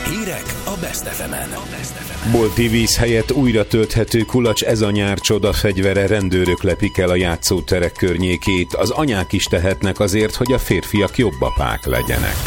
Hírek a Best FM-en. Bolti víz helyett újra tölthető kulacs, ez a nyár csodafegyvere, rendőrök lepik el a játszóterek környékét. Az anyák is tehetnek azért, hogy a férfiak jobb apák legyenek.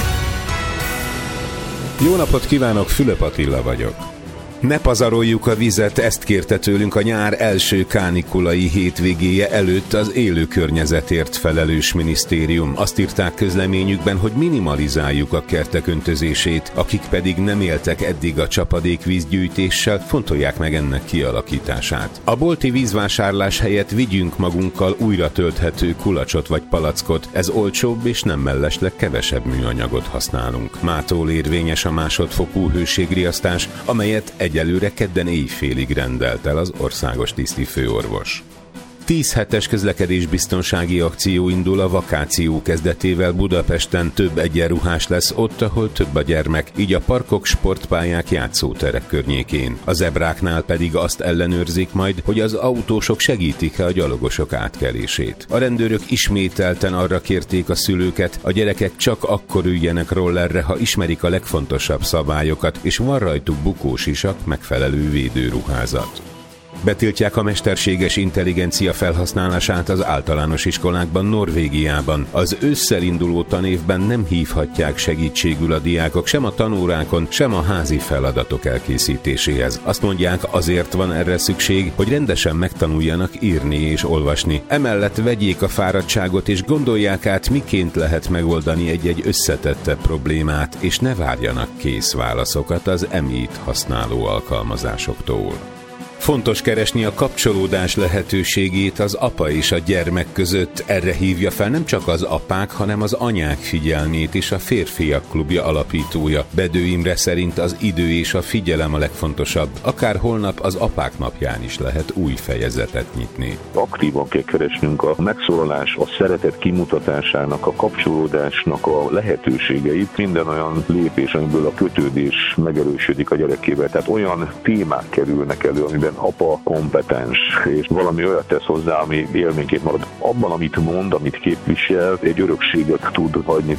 Jó napot kívánok, Fülöp Attila vagyok. Ne pazaroljuk a vizet, ezt kérte tőlünk a nyár első kánikulai hétvégéje előtt az élő környezetért felelős minisztérium. Azt írták közleményükben, hogy minimalizáljuk a kertek öntözését, akik pedig nem éltek eddig a csapadékvízgyűjtéssel, fontolják meg ennek kialakítását. A bolti vízvásárlás helyett vigyünk magunkkal újra tölthető kulacsot vagy palackot, ez olcsóbb és nem mellesleg kevesebb műanyagot használunk. Mától érvényes a másodfokú hőségriasztás, amelyet egyelőre kedden éjfélig rendelt el az országos tisztifőorvos. 10 hetes közlekedésbiztonsági akció indul a vakáció kezdetével Budapesten. Több egyenruhás lesz ott, ahol több a gyermek, így a parkok, sportpályák, játszóterek környékén. A zebráknál pedig azt ellenőrzik majd, hogy az autósok segítik-e a gyalogosok átkelését. A rendőrök ismételten arra kérték a szülőket, a gyerekek csak akkor üljenek rollerre, ha ismerik a legfontosabb szabályokat, és van rajtuk bukós isak, megfelelő védőruházat. Betiltják a mesterséges intelligencia felhasználását az általános iskolákban Norvégiában. Az ősszel induló tanévben nem hívhatják segítségül a diákok sem a tanórákon, sem a házi feladatok elkészítéséhez. Azt mondják, azért van erre szükség, hogy rendesen megtanuljanak írni és olvasni. Emellett vegyék a fáradtságot és gondolják át, miként lehet megoldani egy-egy összetettebb problémát, és ne várjanak kész válaszokat az EMI-t használó alkalmazásoktól. Fontos keresni a kapcsolódás lehetőségét az apa és a gyermek között. Erre hívja fel nem csak az apák, hanem az anyák figyelmét is a Férfiak Klubja alapítója. Bedő Imre szerint az idő és a figyelem a legfontosabb. Akár holnap az apák napján is lehet új fejezetet nyitni. Aktívan kell keresnünk a megszólalás, a szeretet kimutatásának, a kapcsolódásnak a lehetőségeit. Minden olyan lépés, amiből a kötődés megerősödik a gyerekével. Tehát olyan témák kerülnek elő, amiben apa kompetens, és valami olyat tesz hozzá, ami élményként marad. Abban, amit mond, amit képvisel, egy örökséget tud hagyni.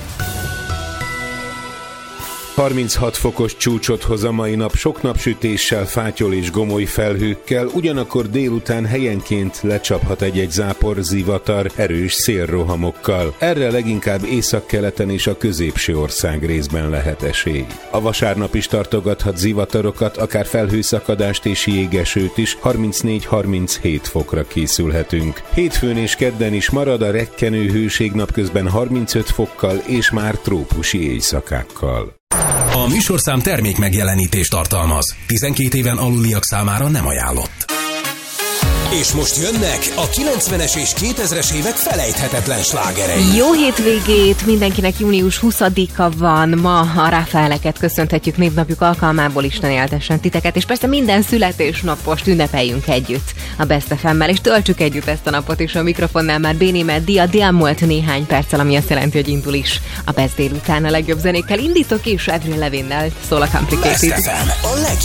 36 fokos csúcsot hoz a mai nap, sok napsütéssel, fátyol és gomoly felhőkkel, ugyanakkor délután helyenként lecsaphat egy-egy zápor, zivatar, erős szélrohamokkal. Erre leginkább északkeleten és a középső ország részben lehet esély. A vasárnap is tartogathat zivatarokat, akár felhőszakadást és jégesőt is, 34-37 fokra készülhetünk. Hétfőn és kedden is marad a rekkenő hőség, napközben 35 fokkal és már trópusi éjszakákkal. A műsorszám termék megjelenítést tartalmaz. 12 éven aluliak számára nem ajánlott. És most jönnek a 90-es és 2000-es évek felejthetetlen slágerei. Jó hétvégét! Mindenkinek június 20-a van. Ma a Ráfaeleket köszönhetjük névnapjuk alkalmából, Isten éltessen titeket, és persze minden születésnapost ünnepeljünk együtt a Best FM-mel, és töltsük együtt ezt a napot is. A mikrofonnál már Béni Meddi, a elmúlt néhány perccel, ami azt jelenti, hogy indul is a Best délután a legjobb zenékkel. Indítok és Avril Lavigne-nel szól a Complicated. Best FM, a